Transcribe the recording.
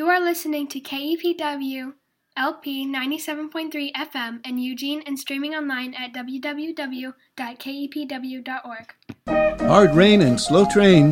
are listening to KEPW LP 97.3 FM in Eugene and streaming online at www.kepw.org. Hard rain and slow train